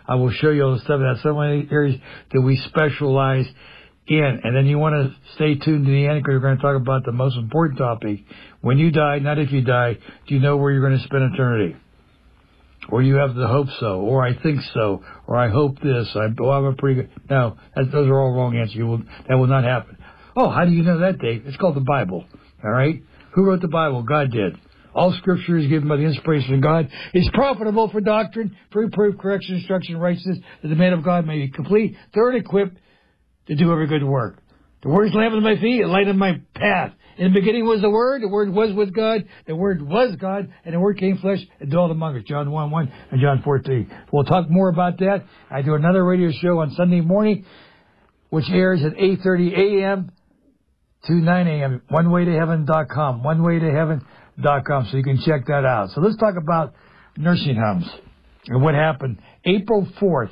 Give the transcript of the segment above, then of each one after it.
I will show you all the stuff. That's some of the areas that we specialize in. And then you want to stay tuned to the end because we're going to talk about the most important topic. When you die, not if you die, do you know where you're going to spend eternity? Or you have the hope so, or I think so, or I hope this. I'm a pretty good. No, those are all wrong answers. That will not happen. Oh, how do you know that, Dave? It's called the Bible. All right? Who wrote the Bible? God did. All Scripture is given by the inspiration of God. It's profitable for doctrine, for reproof, correction, instruction, righteousness, that the man of God may be complete, thoroughly equipped to do every good work. The Word is a lamp unto my feet, a light on my path. In the beginning was the Word was with God, the Word was God, and the Word came flesh and dwelt among us. John 1:1 and John 4:3. We'll talk more about that. I do another radio show on Sunday morning, which airs at 8:30 a.m. to 9 a.m. OneWayToHeaven.com. OneWayToHeaven.com, so you can check that out. So let's talk about nursing homes and what happened April 4th.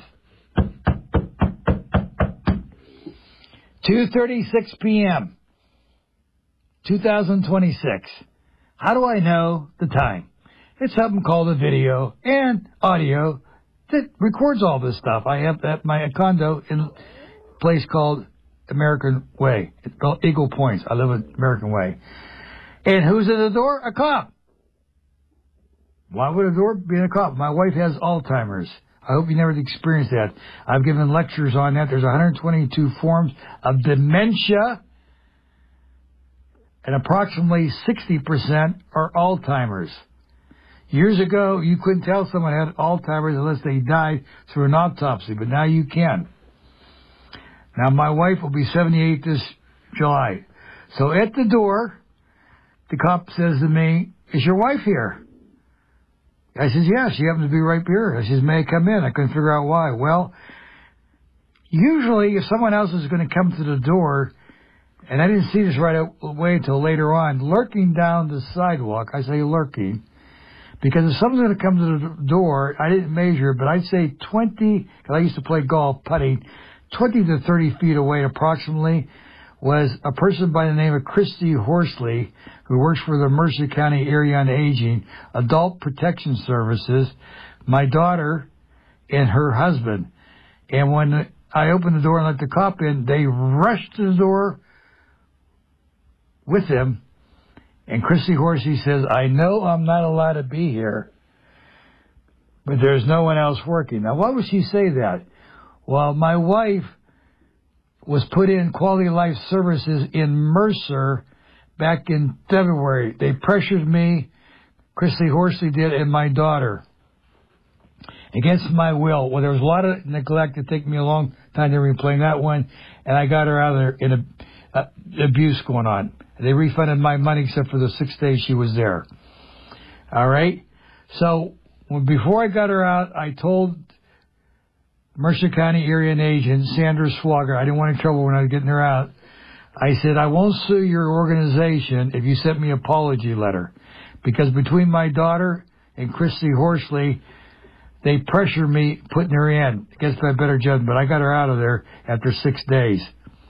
2:36 p.m., 2026. How do I know the time? It's something called a video and audio that records all this stuff. I have at my condo in a place called American Way. It's called Eagle Points. I live at American Way. And who's at the door? A cop. Why would a door be a cop? My wife has Alzheimer's. I hope you never experienced that. I've given lectures on that. There's 122 forms of dementia, and approximately 60% are Alzheimer's. Years ago, you couldn't tell someone had Alzheimer's unless they died through an autopsy, but now you can. Now, my wife will be 78 this July. So at the door, the cop says to me, "Is your wife here?" I says, "Yeah, she happens to be right here." I says, "May I come in?" I couldn't figure out why. Well, usually if someone else is going to come to the door, and I didn't see this right away until later on, lurking down the sidewalk, I say lurking, because if someone's going to come to the door, I didn't measure, but I'd say 20, because I used to play golf, putting, 20 to 30 feet away approximately, was a person by the name of Christy Horsley, who works for the Mercer County Area on Aging, Adult Protection Services, my daughter, and her husband. And when I opened the door and let the cop in, they rushed to the door with him. And Christy Horsley says, "I know I'm not allowed to be here, but there's no one else working." Now, why would she say that? Well, my wife was put in Quality of Life Services in Mercer back in February. They pressured me, Christy Horsley did, and my daughter, against my will. Well, there was a lot of neglect. It took me a long time to replaying that one, and I got her out of there in abuse going on. They refunded my money except for the 6 days she was there. All right? So before I got her out, I told Mercer County Area Agent Sandra Swagger, I didn't want any trouble when I was getting her out. I said, "I won't sue your organization if you sent me an apology letter." Because between my daughter and Christy Horsley, they pressured me putting her in against my better judgment. But I got her out of there after 6 days.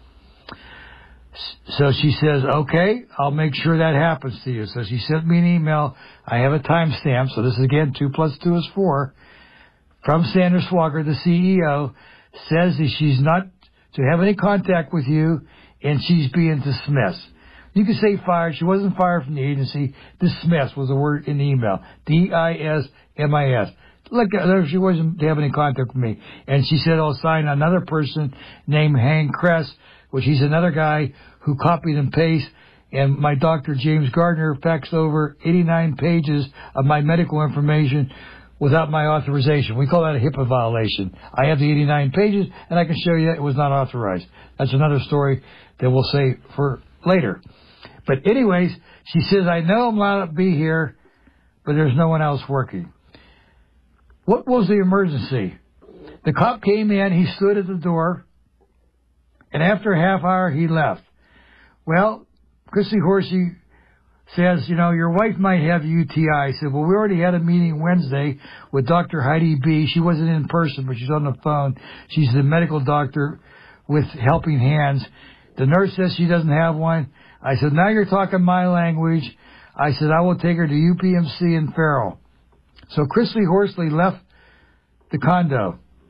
So she says, "Okay, I'll make sure that happens to you." So she sent me an email. I have a timestamp. So this is, again, 2 plus 2 is 4. From Sandra Swagger, the CEO, says that she's not to have any contact with you, and she's being dismissed. You could say fired. She wasn't fired from the agency. Dismissed was the word in the email. D-I-S-M-I-S. Look, she wasn't to have any contact with me. And she said, "I'll sign another person named Hank Kress," which he's another guy who copied and pasted. And my doctor, James Gardner, faxed over 89 pages of my medical information without my authorization. We call that a HIPAA violation. I have the 89 pages, and I can show you that it was not authorized. That's another story that we'll say for later. But anyways, she says, "I know I'm allowed to be here, but there's no one else working." What was the emergency? The cop came in, he stood at the door, and after a half hour, he left. Well, Christy Horsey says, "Your wife might have UTI." I said, "Well, we already had a meeting Wednesday with Dr. Heidi B. She wasn't in person, but she's on the phone. She's the medical doctor with Helping Hands. The nurse says she doesn't have one." I said, "Now you're talking my language." I said, "I will take her to UPMC in Farrell." So Christy Horsley left the condo.